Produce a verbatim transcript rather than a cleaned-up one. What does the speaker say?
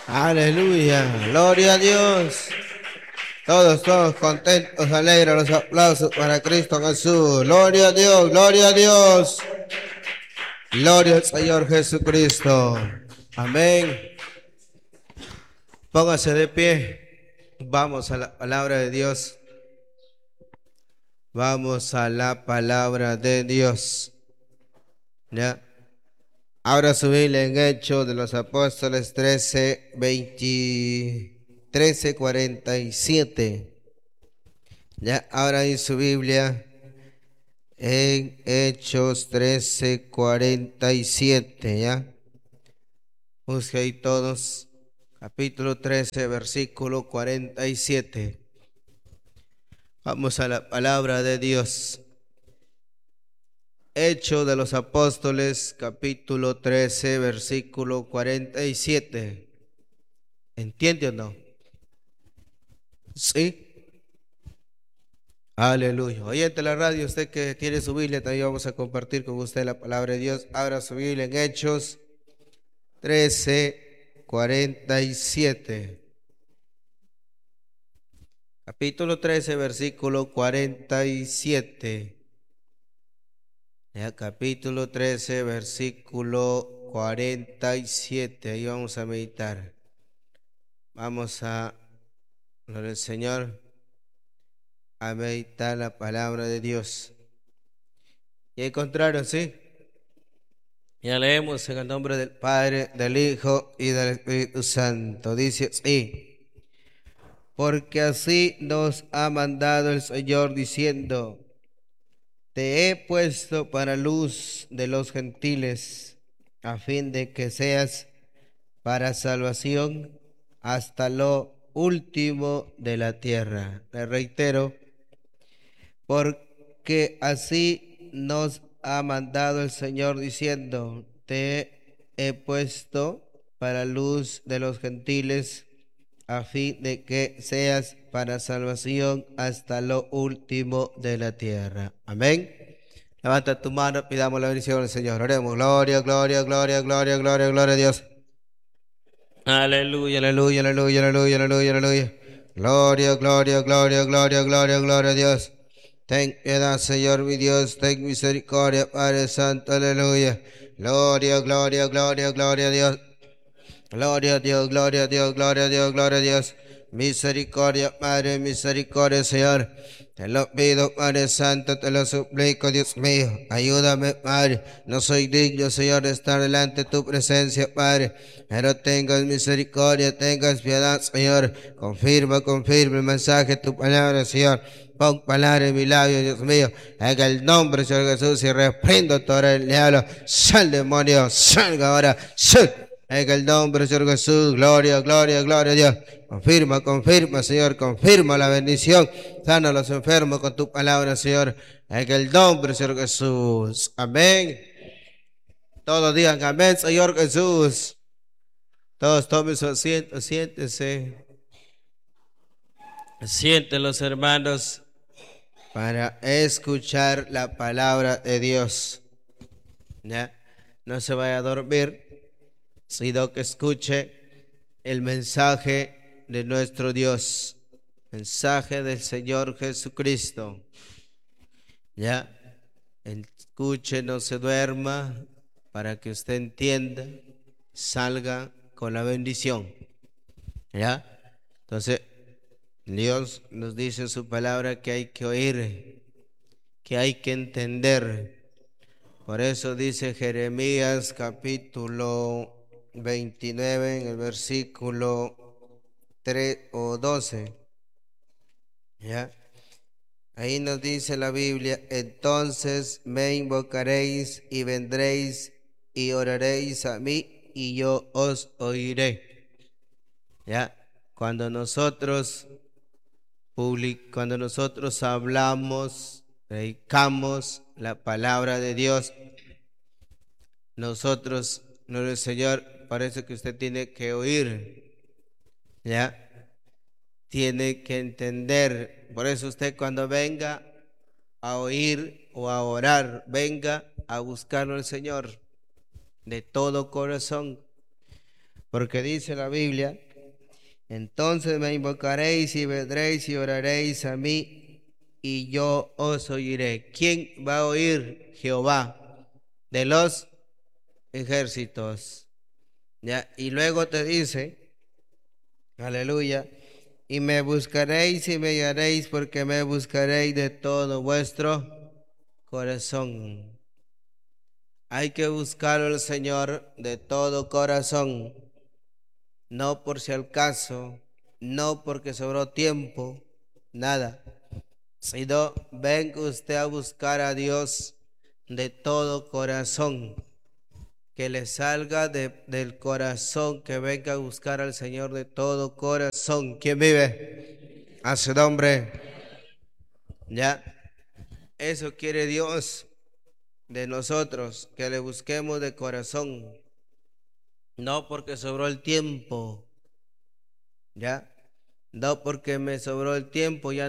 Aleluya, gloria a Dios. Todos, todos contentos, alegres, los aplausos para Cristo Jesús. Gloria a Dios, gloria a Dios. Gloria al Señor Jesucristo. Amén. Póngase de pie. Vamos a la palabra de Dios. Vamos a la palabra de Dios. ¿Ya? Ahora su Biblia en Hechos de los Apóstoles trece, veinte, trece, cuarenta y siete. Ya, ahora en su Biblia en Hechos trece, cuarenta y siete, ya. Busque ahí todos. Capítulo trece, versículo cuarenta y siete. Vamos a la palabra de Dios. Hechos de los Apóstoles, capítulo trece, versículo cuarenta y siete. ¿Entiende o no? Sí. Aleluya. Oyente la radio, usted que tiene su Biblia, también vamos a compartir con usted la palabra de Dios. Abra su Biblia en Hechos trece, cuarenta y siete. Capítulo trece, versículo cuarenta y siete. Ya, capítulo trece, versículo cuarenta y siete. Ahí vamos a meditar. Vamos a, gloria al Señor, a meditar la palabra de Dios. Y encontraron, ¿sí? Ya leemos en el nombre del Padre, del Hijo y del Espíritu Santo. Dice así: porque así nos ha mandado el Señor diciendo: te he puesto para luz de los gentiles, a fin de que seas para salvación hasta lo último de la tierra. Le reitero: porque así nos ha mandado el Señor diciendo: te he puesto para luz de los gentiles, a fin de que seas para salvación hasta lo último de la tierra. Amén. Levanta tu mano, pidamos la bendición del Señor. Oremos. Gloria, gloria, gloria, gloria, gloria, gloria a Dios. Aleluya, aleluya, aleluya, aleluya, aleluya, aleluya. Gloria, gloria, gloria, gloria, gloria, gloria a Dios. Ten piedad, Señor mi Dios, ten misericordia, Padre Santo, aleluya. Gloria, gloria, gloria, gloria a Dios. Gloria a Dios, gloria a Dios, gloria a Dios, gloria a Dios. Misericordia, Padre, misericordia, Señor. Te lo pido, Padre Santo, te lo suplico, Dios mío. Ayúdame, Padre. No soy digno, Señor, de estar delante de tu presencia, Padre. Pero tengas misericordia, tengas piedad, Señor. Confirma, confirma el mensaje de tu palabra, Señor. Pon palabra en mi labio, Dios mío. En el nombre de Señor Jesús, y reprendo todo el diablo. Sal, demonio, salga ahora. Sal. En el nombre del Señor Jesús, gloria, gloria, gloria a Dios. Confirma, confirma, Señor, confirma la bendición. Sana a los enfermos con tu palabra, Señor. En el nombre del Señor Jesús. Amén. Todos digan amén, Señor Jesús. Todos tomen su asiento, siéntense. Sienten los hermanos para escuchar la palabra de Dios. ¿Ya? No se vaya a dormir, sino que escuche el mensaje de nuestro Dios, mensaje del Señor Jesucristo. Ya, escuche, no se duerma, para que usted entienda, salga con la bendición. Ya, entonces Dios nos dice en su palabra que hay que oír, que hay que entender. Por eso dice Jeremías capítulo veintinueve en el versículo tres o doce. ¿Ya? Ahí nos dice la Biblia: entonces me invocaréis y vendréis y oraréis a mí y yo os oiré. ¿Ya? Cuando nosotros public cuando nosotros hablamos, predicamos la palabra de Dios, nosotros, nuestro Señor, parece que usted tiene que oír, ¿ya? Tiene que entender. Por eso usted, cuando venga a oír o a orar, venga a buscarlo al Señor de todo corazón. Porque dice la Biblia, entonces me invocaréis y vendréis y oraréis a mí y yo os oiré. ¿Quién va a oír? Jehová de los ejércitos. ¿Ya? Y luego te dice, aleluya, y me buscaréis y me hallaréis porque me buscaréis de todo vuestro corazón. Hay que buscar al Señor de todo corazón, no por si al caso, no porque sobró tiempo, nada, sino venga usted a buscar a Dios de todo corazón, que le salga de, del corazón, que venga a buscar al Señor de todo corazón. ¿Quién vive? A su nombre. Ya, eso quiere Dios de nosotros, que le busquemos de corazón, no porque sobró el tiempo, ya, no porque me sobró el tiempo, ya